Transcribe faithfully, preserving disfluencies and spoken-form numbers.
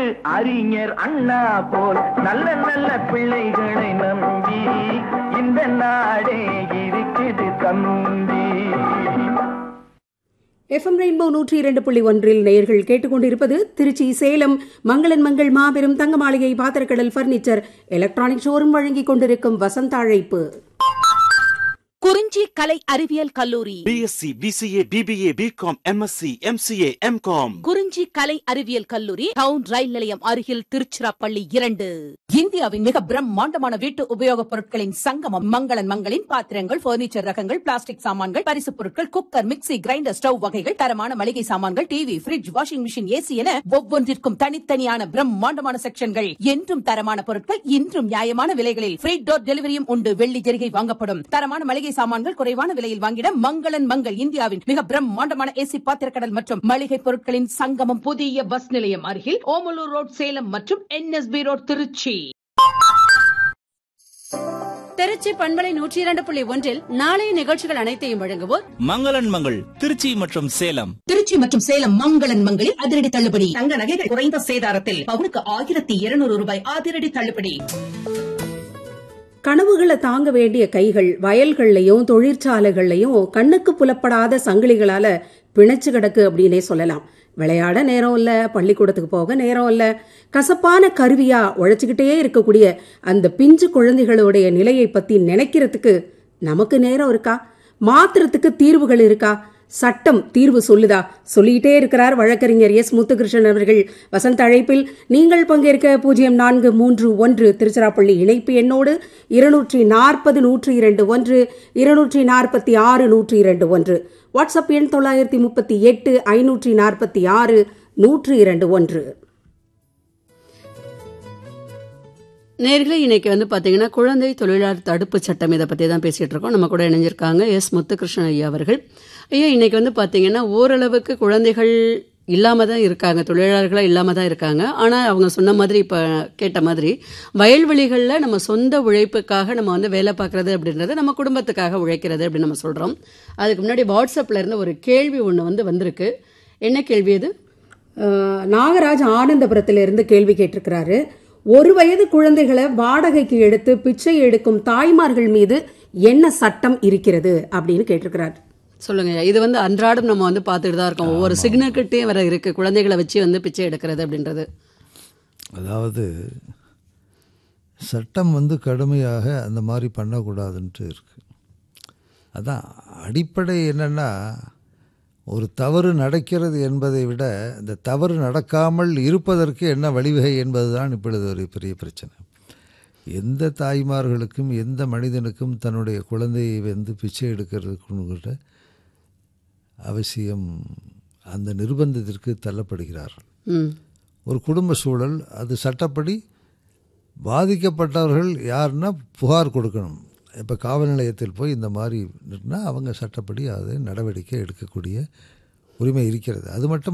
அறிஞர் அண்ணா போல் நல்ல நல்ல பிள்ளைகளை நம்பி இந்த நாடே இருக்குது தம்பி. எஃப்எம் ரெயின்போ நூற்றி இரண்டு புள்ளி ஒன்றில் நேயர்கள் கேட்டுக்கொண்டிருப்பது திருச்சி சேலம் மங்களன் மங்கள் மாபெரும் தங்க மாளிகை பாத்திரக்கடல் பர்னிச்சர் எலக்ட்ரானிக் ஷோரூம் வழங்கிக் கொண்டிருக்கும் வசந்த அழைப்பு. குறிஞ்சி கலை அறிவியல் கல்லூரி BSc, PCA, BBA, BCom, MSc, MCA, M Com. குறிஞ்சி கலை அறிவியல் கல்லூரி டவுன் ரயில் நிலையம் அருகில் திருச்சிராப்பள்ளி இரண்டு. இந்தியாவின் மிக பிரம்மாண்டமான வீட்டு உபயோகப் பொருட்களின் சங்கமம் மங்களன் மங்களின் பாத்திரங்கள், பர்னிச்சர் ரகங்கள், பிளாஸ்டிக் சாமான்கள், பரிசு பொருட்கள், குக்கர், மிக்ஸி, கிரைண்டர், ஸ்டவ் வகைகள், தரமான மளிகை சாமான்கள், TV, bridge, washing machine, AC என ஒவ்வொன்றிற்கும் தனித்தனியான பிரம்மாண்டமான செக்ஷன்கள். என்றும் தரமான பொருட்கள், இன்றும் நியாயமான விலைகளில் ஃப்ரீ டோர் டெலிவரியும் உண்டு. வெள்ளி ஜெரிகை வாங்கப்படும். தரமான மளிகை சாமான்கள் குறைவான விலையில் வாங்கிட மங்களன் மங்கள் இந்தியாவின் மிக பிரம்மாண்டமான ஏசி பாத்திரக்கடல் மற்றும் மளிகை பொருட்களின் சங்கமம். புதிய பஸ் நிலையம் அருகில் ஓமலூர் ரோட் சேலம் மற்றும் என்எஸ்பி ரோட் திருச்சி. திருச்சி பண்பலை நூற்றி இரண்டு புள்ளி ஒன்றில் நாளைய நிகழ்ச்சிகள் அனைத்தையும் வழங்குவோர் மங்களன் மங்கள் திருச்சி மற்றும் சேலம். திருச்சி மற்றும் சேலம் மங்களன் மங்களில் அதிரடி தள்ளுபடி. தங்க நகைகள் குறைந்த சேதாரத்தில் பவுனுக்கு ஆயிரத்தி இருநூறு ரூபாய் அதிரடி தள்ளுபடி. கனவுகளை தாங்க வேண்டிய கைகள் வயல்கள்லையும் தொழிற்சாலைகள்லையும் கண்ணுக்கு புலப்படாத சங்கிலிகளால பிணைச்சு கிடக்கு அப்படின்னே சொல்லலாம். விளையாட நேரம் இல்லை, பள்ளிக்கூடத்துக்கு போக நேரம் இல்லை, கசப்பான கருவியா உழைச்சிக்கிட்டே இருக்கக்கூடிய அந்த பிஞ்சு குழந்தைகளுடைய நிலையை பத்தி நினைக்கிறதுக்கு நமக்கு நேரம் இருக்கா? மாத்திரத்துக்கு தீர்வுகள் இருக்கா? சட்டம் தீர்வு சொல்லுதா? சொல்லிக்கிட்டே இருக்கிறார் வழக்கறிஞர் எஸ் முத்துகிருஷ்ணன் அவர்கள். வசந்த அழைப்பில் நீங்கள் பங்கேற்க பூஜ்ஜியம் நான்கு மூன்று ஒன்று திருச்சிராப்பள்ளி இணைப்பு எண்ணோடு இருநூற்றி நாற்பது நூற்றி இரண்டு ஒன்று இருநூற்றி நாற்பத்தி ஆறு நூற்றி இரண்டு ஒன்று வாட்ஸ்அப் எண் தொள்ளாயிரத்தி முப்பத்தி எட்டு ஐநூற்றி நாற்பத்தி ஆறு நூற்றி இரண்டு ஒன்று. நேர்களை இன்னைக்கு வந்து பார்த்தீங்கன்னா குழந்தை தொழிலாளர் தடுப்பு சட்டம் இதை பற்றி தான் பேசிகிட்டு இருக்கோம். நம்ம கூட இணைஞ்சிருக்காங்க எஸ் முத்துகிருஷ்ணன் ஐயா அவர்கள். ஐயா, இன்னைக்கு வந்து பார்த்தீங்கன்னா ஓரளவுக்கு குழந்தைகள் இல்லாமல் தான் இருக்காங்க, தொழிலாளர்களாக இல்லாமல் தான் இருக்காங்க. ஆனால் அவங்க சொன்ன மாதிரி இப்போ கேட்ட மாதிரி வயல்வெளிகளில் நம்ம சொந்த உழைப்புக்காக நம்ம வந்து வேலை பார்க்குறது அப்படின்றது நம்ம குடும்பத்துக்காக உழைக்கிறது அப்படின்னு நம்ம சொல்கிறோம். அதுக்கு முன்னாடி வாட்ஸ்அப்பில் இருந்து ஒரு கேள்வி ஒன்று வந்து வந்திருக்கு. என்ன கேள்வி அது? நாகராஜ் ஆனந்தபுரத்திலிருந்து கேள்வி கேட்டிருக்கிறாரு. ஒரு வயது குழந்தைகளை வாடகைக்கு எடுத்து பிச்சை எடுக்கும் தாய்மார்கள் மீது என்ன சட்டம் இருக்கிறது அப்படின்னு கேட்டிருக்கிறார். சொல்லுங்க. இது வந்து அன்றாடம் நம்ம வந்து பார்த்துட்டு தான் இருக்கோம். ஒவ்வொரு சிக்னல்கிட்டையும் வர இருக்கு குழந்தைகளை வச்சு வந்து பிச்சை எடுக்கிறது அப்படின்றது. அதாவது சட்டம் வந்து கடுமையாக அந்த மாதிரி பண்ணக்கூடாதுன்ட்டு இருக்கு. அதான் அடிப்படை என்னன்னா, ஒரு தவறு நடக்கிறது என்பதை விட இந்த தவறு நடக்காமல் இருப்பதற்கு என்ன வழிவகை என்பதுதான் இப்பொழுது ஒரு பெரிய பிரச்சனை. எந்த தாய்மார்களுக்கும் எந்த மனிதனுக்கும் தன்னுடைய குழந்தையை வந்து பிச்சை எடுக்கிறதுக்கு அவசியம் அந்த நிர்பந்தத்திற்கு தள்ளப்படுகிறார்கள். ஒரு குடும்ப சூழல் அது சட்டப்படி பாதிக்கப்பட்டவர்கள் யாருன்னா புகார் கொடுக்கணும். இப்போ காவல் நிலையத்தில் போய் இந்த மாதிரி அவங்க சட்டப்படி அதை நடவடிக்கை எடுக்கக்கூடிய உரிமை இருக்கிறது. அது மட்டும்